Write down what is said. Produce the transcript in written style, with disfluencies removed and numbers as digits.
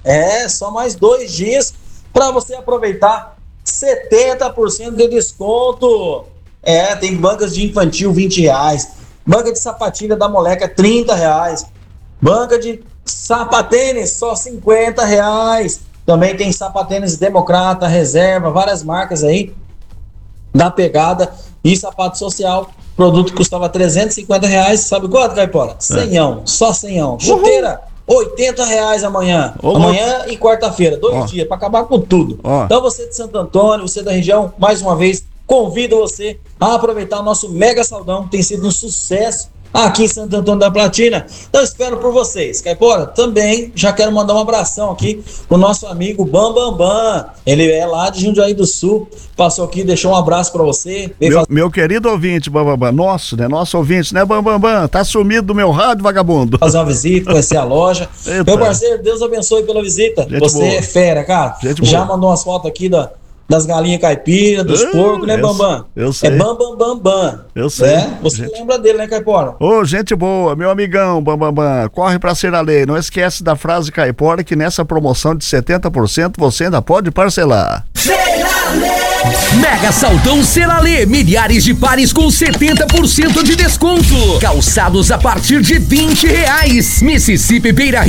Só mais 2 dias para você aproveitar 70% de desconto. Tem bancas de infantil R$20, banca de sapatilha da moleca R$30, banca de sapatênis só R$50. Também tem sapatênis Democrata, Reserva, várias marcas aí da pegada. E sapato social, produto que custava R$350, sabe quanto, Caipora? 100, só 100. Chuteira, R$80 amanhã. Amanhã e quarta-feira, 2 dias, para acabar com tudo. Então você de Santo Antônio, você da região, mais uma vez, convido você a aproveitar o nosso mega saldão, que tem sido um sucesso aqui em Santo Antônio da Platina. Então espero por vocês. Caipora, também já quero mandar um abração aqui pro nosso amigo Bambambam. Ele é lá de Jundiaí do Sul, passou aqui, deixou um abraço pra você. Meu querido ouvinte, Bambambam, nosso ouvinte, né, Bambambam? Tá sumido do meu rádio, vagabundo. Fazer uma visita, conhecer a loja. Eita. Meu parceiro, Deus abençoe pela visita. Gente você boa. É fera, cara. Já mandou umas fotos aqui das galinhas caipiras, dos porcos, né, Bambam? Eu sei. É Bambam. Eu sei. Você lembra dele, né, Caipora? Gente boa, meu amigão, Bambam, corre pra ser a lei. Não esquece da frase Caipora que nessa promoção de 70% você ainda pode parcelar. Mega Saldão Seralê, milhares de pares com 70% de desconto. Calçados a partir de R$20. Mississippi Beira